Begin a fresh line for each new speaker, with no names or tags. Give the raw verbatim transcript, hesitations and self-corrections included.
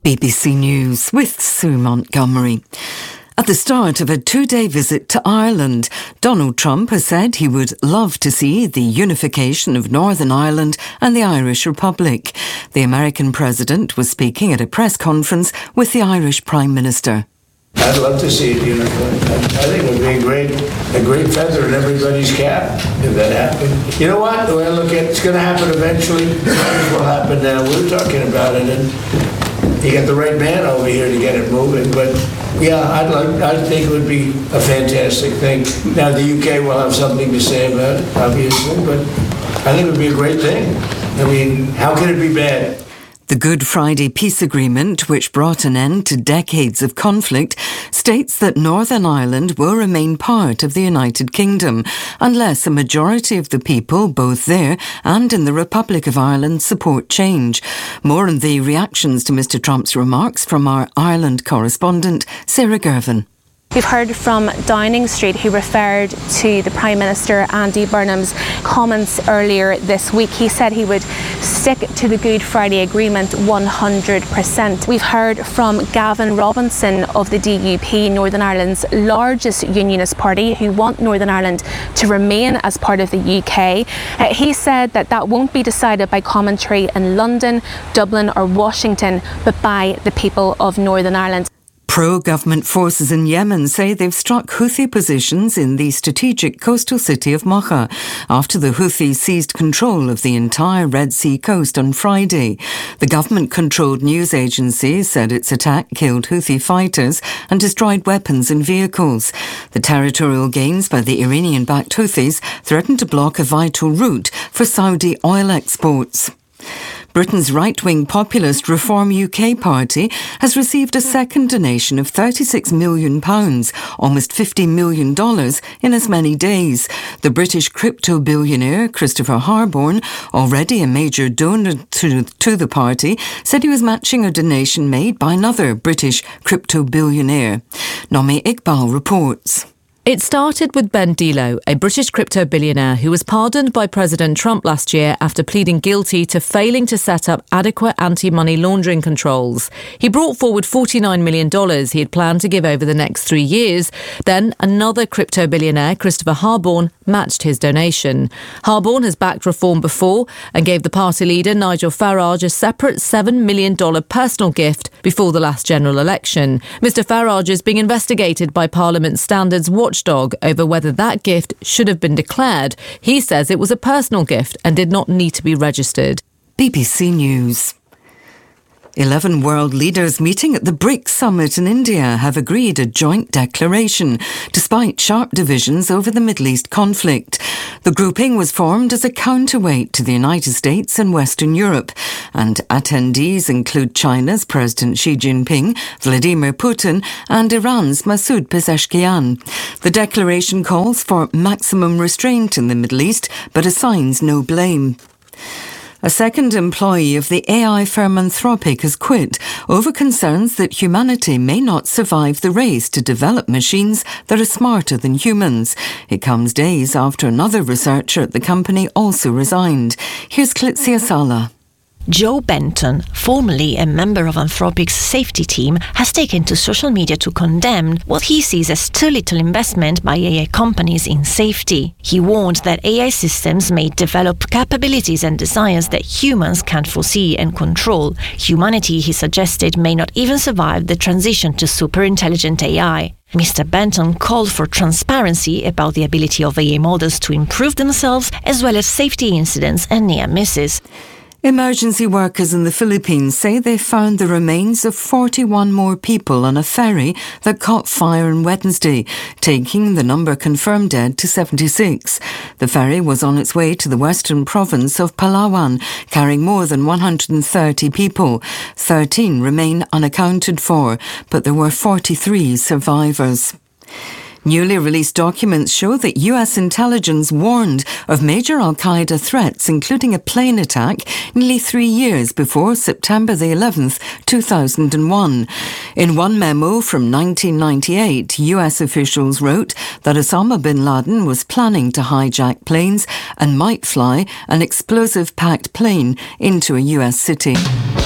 B B C News with Sue Montgomery. At the start of a two-day visit to Ireland, Donald Trump has said he would love to see the unification of Northern Ireland and the Irish Republic. The American president was speaking at a press conference with the Irish Prime Minister.
I'd love to see it unified. I think it would be a great, a great feather in everybody's cap if that happened. You know what? The way I look at it, it's going to happen eventually. It might as well happen now. We were talking about it, and you got the right man over here to get it moving. But yeah, I'd like. I think it would be a fantastic thing. Now the U K will have something to say about it, obviously, but I think it would be a great thing. I mean, how can it be bad?
The Good Friday Peace Agreement, which brought an end to decades of conflict, states that Northern Ireland will remain part of the United Kingdom unless a majority of the people, both there and in the Republic of Ireland, support change. More on the reactions to Mr Trump's remarks from our Ireland correspondent, Sarah Gervin.
We've heard from Downing Street, who referred to the Prime Minister Andy Burnham's comments earlier this week. He said he would stick to the Good Friday Agreement one hundred percent. We've heard from Gavin Robinson of the D U P, Northern Ireland's largest unionist party, who want Northern Ireland to remain as part of the U K. Uh, he said that that won't be decided by commentary in London, Dublin or Washington, but by the people of Northern Ireland.
Pro-government forces in Yemen say they've struck Houthi positions in the strategic coastal city of Mocha after the Houthis seized control of the entire Red Sea coast on Friday. The government-controlled news agency said its attack killed Houthi fighters and destroyed weapons and vehicles. The territorial gains by the Iranian-backed Houthis threatened to block a vital route for Saudi oil exports. Britain's right-wing populist Reform U K party has received a second donation of thirty-six million pounds, almost fifty million dollars, in as many days. The British crypto billionaire Christopher Harborne, already a major donor to, to the party, said he was matching a donation made by another British crypto billionaire. Nomi Iqbal reports.
It started with Ben Dilo, a British crypto billionaire who was pardoned by President Trump last year after pleading guilty to failing to set up adequate anti-money laundering controls. He brought forward forty-nine million dollars he had planned to give over the next three years. Then another crypto billionaire, Christopher Harborne, matched his donation. Harborne has backed reform before and gave the party leader Nigel Farage a separate seven million dollars personal gift before the last general election. Mister Farage is being investigated by Parliament Standards Watchdog over whether that gift should have been declared. He says it was a personal gift and did not need to be registered.
B B C News. Eleven world leaders meeting at the BRICS summit in India have agreed a joint declaration, despite sharp divisions over the Middle East conflict. The grouping was formed as a counterweight to the United States and Western Europe, and attendees include China's President Xi Jinping, Vladimir Putin, and Iran's Masoud Pezeshkian. The declaration calls for maximum restraint in the Middle East, but assigns no blame. A second employee of the A I firm Anthropic has quit over concerns that humanity may not survive the race to develop machines that are smarter than humans. It comes days after another researcher at the company also resigned. Here's Clitzia Sala.
Joe Benton, formerly a member of Anthropic's safety team, has taken to social media to condemn what he sees as too little investment by A I companies in safety. He warned that A I systems may develop capabilities and desires that humans can't foresee and control. Humanity, he suggested, may not even survive the transition to super-intelligent A I. Mister Benton called for transparency about the ability of A I models to improve themselves, as well as safety incidents and near misses.
Emergency workers in the Philippines say they found the remains of forty-one more people on a ferry that caught fire on Wednesday, taking the number confirmed dead to seventy-six. The ferry was on its way to the western province of Palawan, carrying more than one hundred thirty people. thirteen remain unaccounted for, but there were forty-three survivors. Newly released documents show that U S intelligence warned of major al-Qaeda threats, including a plane attack, nearly three years before September the eleventh, two thousand one. In one memo from nineteen ninety-eight, U S officials wrote that Osama bin Laden was planning to hijack planes and might fly an explosive-packed plane into a U S city.